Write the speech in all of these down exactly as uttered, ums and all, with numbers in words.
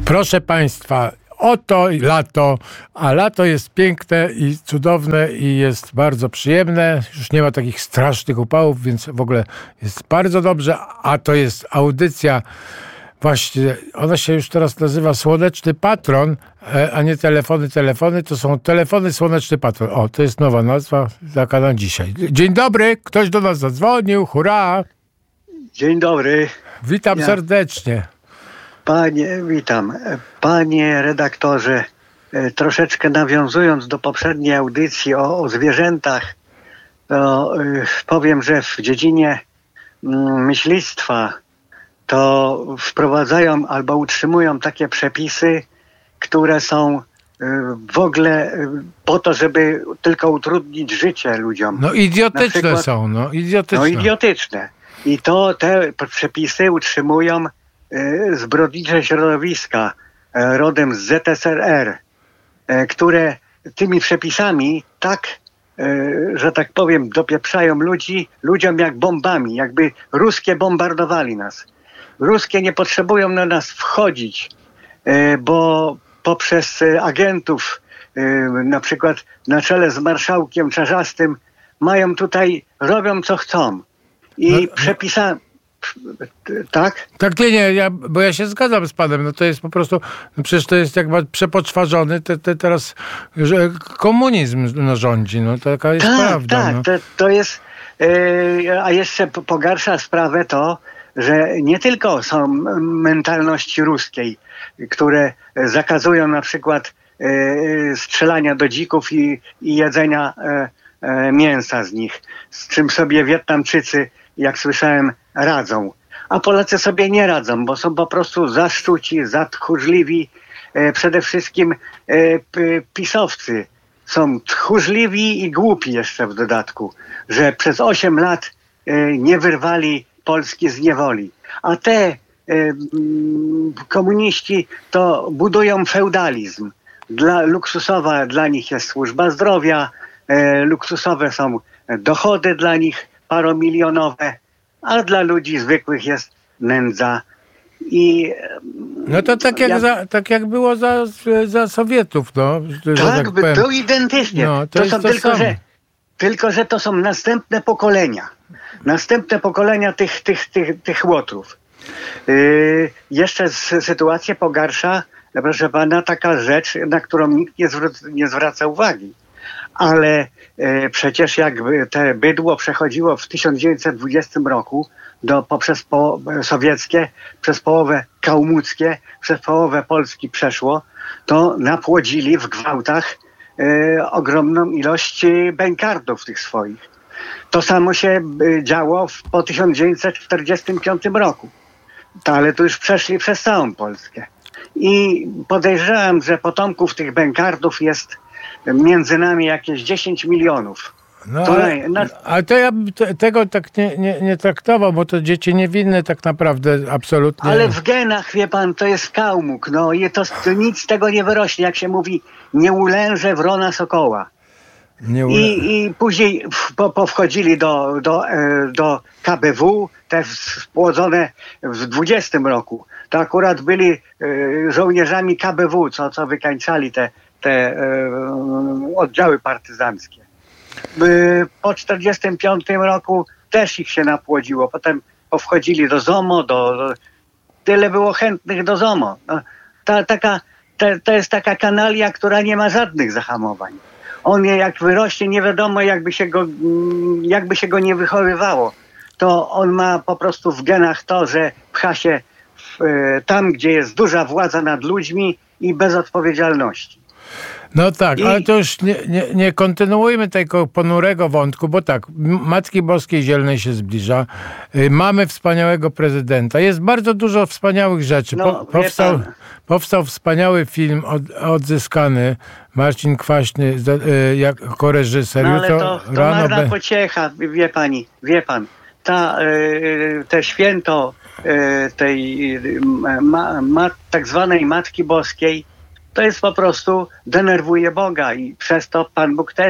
Proszę Państwa, oto lato, a lato jest piękne i cudowne i jest bardzo przyjemne. Już nie ma takich strasznych upałów, więc w ogóle jest bardzo dobrze, a to jest audycja, właśnie ona się już teraz nazywa Słoneczny Patron, a nie telefony, telefony, to są telefony Słoneczny Patron. O, to jest nowa nazwa, taka na dzisiaj. Dzień dobry, ktoś do nas zadzwonił, hurra! Dzień dobry. Witam ja. serdecznie. Panie, witam. Panie redaktorze, troszeczkę nawiązując do poprzedniej audycji o, o zwierzętach, to powiem, że w dziedzinie myślistwa to wprowadzają albo utrzymują takie przepisy, które są w ogóle po to, żeby tylko utrudnić życie ludziom. No idiotyczne przykład, są, no idiotyczne. No idiotyczne. I to te przepisy utrzymują zbrodnicze środowiska rodem z Z S R R, które tymi przepisami tak, że tak powiem, dopieprzają ludzi, ludziom jak bombami, jakby ruskie bombardowali nas. Ruskie nie potrzebują na nas wchodzić, bo poprzez agentów, na przykład na czele z marszałkiem Czarzastym, mają tutaj, robią co chcą. I no, przepisami... Tak? Tak, nie, nie, ja, bo ja się zgadzam z panem, no to jest po prostu, no przecież to jest jakby przepoczwarzony te, te teraz, że komunizm no, rządzi, no taka jest tak, prawda. Tak, no. to, to jest, yy, a jeszcze pogarsza sprawę to, że nie tylko są mentalności ruskiej, które zakazują na przykład yy, strzelania do dzików i, i jedzenia yy, yy, mięsa z nich, z czym sobie Wietnamczycy, jak słyszałem, radzą. A Polacy sobie nie radzą, bo są po prostu zaszczuci, zatchórzliwi. E, przede wszystkim e, p, pisowcy są tchórzliwi i głupi jeszcze w dodatku, że przez osiem lat e, nie wyrwali Polski z niewoli. A te e, m, komuniści to budują feudalizm. Dla, luksusowa dla nich jest służba zdrowia, e, luksusowe są dochody dla nich paromilionowe, a dla ludzi zwykłych jest nędza. I no to tak jak, ja, za, tak jak było za, za Sowietów, no. Tak, tak by to identycznie. No, to to są to tylko, że, tylko, że to są następne pokolenia. Następne pokolenia tych, tych, tych, tych łotrów. Yy, jeszcze sytuację pogarsza, proszę pana, taka rzecz, na którą nikt nie, zwr- nie zwraca uwagi. Ale e, przecież jak te bydło przechodziło w tysiąc dziewięćset dwudziestym roku do, poprzez po, sowieckie, przez połowę kałmuckie, przez połowę Polski przeszło, to napłodzili w gwałtach e, ogromną ilość bękardów tych swoich. To samo się e, działo w, po tysiąc dziewięćset czterdziestym piątym roku. To, ale to już przeszli przez całą Polskę. I podejrzewam, że potomków tych bękardów jest między nami jakieś dziesięć milionów. No, to, ale, na... ale to ja bym te, tego tak nie, nie, nie traktował, bo to dzieci niewinne tak naprawdę absolutnie. Ale w genach, wie pan, to jest kałmuk. No i to, to nic z tego nie wyrośnie, jak się mówi, nie ulęże wrona sokoła. Nie ule... I, I później po, po wchodzili do, do, do K B W, te spłodzone w dwudziestym roku. To akurat byli żołnierzami K B W, co, co wykańczali te te e, oddziały partyzanckie. Po czterdziestym piątym roku też ich się napłodziło. Potem powchodzili do ZOMO, do, do, tyle było chętnych do ZOMO. No, ta, taka, te, to jest taka kanalia, która nie ma żadnych zahamowań. On jak wyrośnie, nie wiadomo jakby się go, jakby się go nie wychowywało. To on ma po prostu w genach to, że pcha się w, tam, gdzie jest duża władza nad ludźmi i bez odpowiedzialności. No tak, I... ale to już nie, nie, nie kontynuujmy tego ponurego wątku, bo tak, Matki Boskiej Zielnej się zbliża. Mamy wspaniałego prezydenta. Jest bardzo dużo wspaniałych rzeczy. No, po, powstał, powstał wspaniały film od, odzyskany. Marcin Kwaśny jako reżyser. No ale Jutro to, to rano marna be... pociecha, wie pani, wie pan. Ta, y, te święto y, tej y, ma, ma, tak zwanej Matki Boskiej to jest po prostu, denerwuje Boga i przez to Pan Bóg też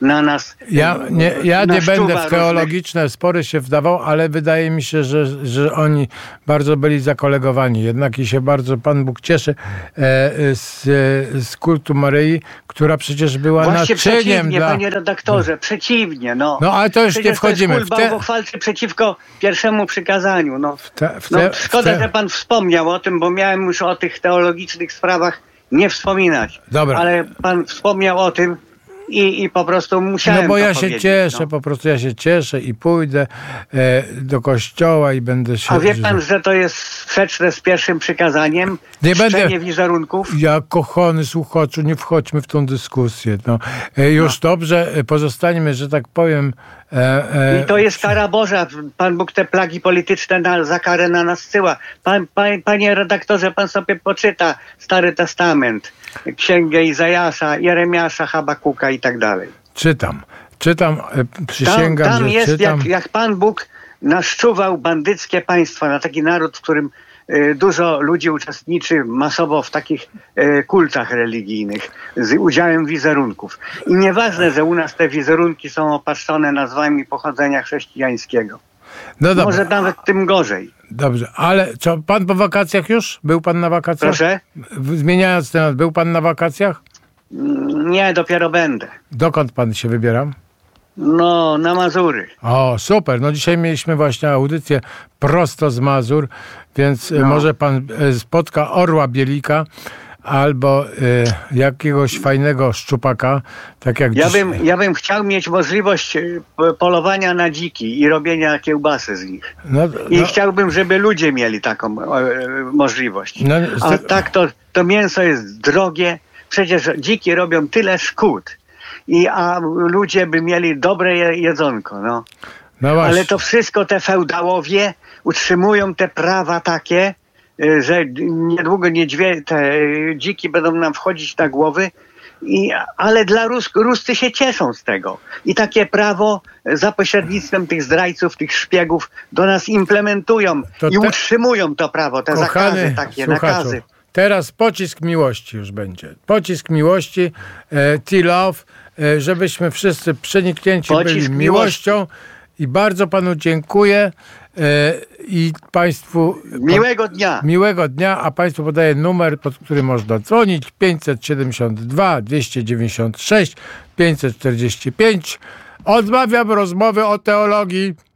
na nas Ja nie, ja nie będę w teologiczne różnych... spory się wdawał, ale wydaje mi się, że, że oni bardzo byli zakolegowani. Jednak i się bardzo Pan Bóg cieszy e, z, z kultu Maryi, która przecież była Właśnie naczyniem przeciwnie, dla... panie redaktorze, przeciwnie. No, no ale to już przecież nie wchodzimy to jest w kult te... bałwochwalczy przeciwko pierwszemu przykazaniu. No, w te, w te, no, szkoda, w te... że pan wspomniał o tym, bo miałem już o tych teologicznych sprawach nie wspominać. Dobra. Ale pan wspomniał o tym i, i po prostu musiałem No bo to ja się powiedzieć, cieszę, no. po prostu ja się cieszę i pójdę e, do kościoła i będę się... A wie pan, że to jest sprzeczne z pierwszym przykazaniem? Nie będę... wizerunków? Ja, kochany słuchaczu, nie wchodźmy w tą dyskusję. No, e, już no. dobrze, pozostańmy, że tak powiem... E, e, I to jest kara Boża. Pan Bóg te plagi polityczne na, za karę na nas zsyła. Pan, pan, panie redaktorze, pan sobie poczyta Stary Testament, Księgę Izajasza, Jeremiasza, Habakuka i tak dalej. Czytam. Czytam, e, przysięgam, tam, tam że jest, czytam. Jak, jak Pan Bóg naszczuwał bandyckie państwa na taki naród, w którym y, dużo ludzi uczestniczy masowo w takich y, kultach religijnych z udziałem wizerunków. I nieważne, że u nas te wizerunki są opatrzone nazwami pochodzenia chrześcijańskiego. No dobra. Może nawet tym gorzej. Dobrze, ale co, pan po wakacjach już? Był pan na wakacjach? Proszę? Zmieniając temat, był pan na wakacjach? Nie, dopiero będę. Dokąd pan się wybiera? No, na Mazury. O, super. No dzisiaj mieliśmy właśnie audycję prosto z Mazur, więc no. może pan spotka orła bielika albo y, jakiegoś fajnego szczupaka, tak jak ja dziś... bym, ja bym chciał mieć możliwość polowania na dziki i robienia kiełbasy z nich. No, I no. chciałbym, żeby ludzie mieli taką e, możliwość. No, A tak to, to mięso jest drogie. Przecież dziki robią tyle szkód. I, a ludzie by mieli dobre jedzonko. No. No ale to wszystko te feudałowie utrzymują te prawa takie, że niedługo niedźwie, te dziki będą nam wchodzić na głowy, i, ale dla Rus, Ruscy się cieszą z tego. I takie prawo za pośrednictwem tych zdrajców, tych szpiegów do nas implementują to i te... utrzymują to prawo, te Kochany zakazy takie, słuchaczu. nakazy. Teraz pocisk miłości już będzie. Pocisk miłości, e, T-Love, e, żebyśmy wszyscy przeniknięci pocisk byli miłością. Miłości. I bardzo panu dziękuję e, i państwu... Miłego dnia. Miłego dnia, a państwu podaję numer, pod który można dzwonić. pięćset siedemdziesiąt dwa dwieście dziewięćdziesiąt sześć pięćset czterdzieści pięć. Odmawiam rozmowy o teologii.